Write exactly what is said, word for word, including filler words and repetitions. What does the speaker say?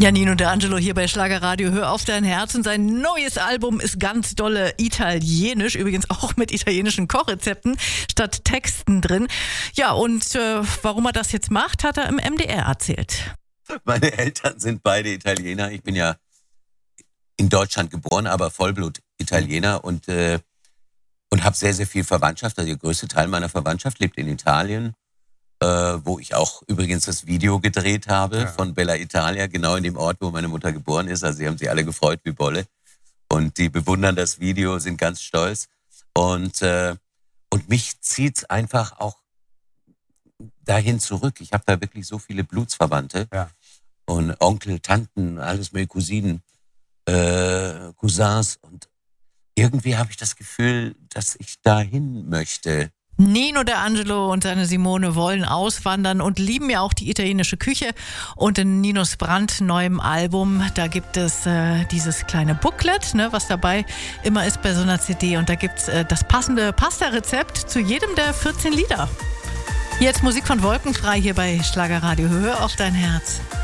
Ja, Nino D'Angelo hier bei Schlagerradio. Hör auf dein Herz. Und sein neues Album ist ganz dolle italienisch. Übrigens auch mit italienischen Kochrezepten statt Texten drin. Ja, und äh, warum er das jetzt macht, hat er im M D R erzählt. Meine Eltern sind beide Italiener. Ich bin ja in Deutschland geboren, aber Vollblut-Italiener und, äh, und habe sehr, sehr viel Verwandtschaft. Also der größte Teil meiner Verwandtschaft lebt in Italien. Äh, wo ich auch übrigens das Video gedreht habe ja. von Bella Italia, genau in dem Ort, wo meine Mutter geboren ist. Also sie haben sich alle gefreut wie Bolle. Und die bewundern das Video, sind ganz stolz. Und, äh, und mich zieht's einfach auch dahin zurück. Ich habe da wirklich so viele Blutsverwandte. Ja. Und Onkel, Tanten, alles mit Cousinen, äh, Cousins. Und irgendwie habe ich das Gefühl, dass ich dahin möchte. Nino D'Angelo und seine Simone wollen auswandern und lieben ja auch die italienische Küche. Und in Ninos brandneuem Album, da gibt es äh, dieses kleine Booklet, ne, was dabei immer ist bei so einer C D. Und da gibt es äh, das passende Pasta-Rezept zu jedem der vierzehn Lieder. Jetzt Musik von Wolkenfrei hier bei Schlagerradio. Hör auf dein Herz.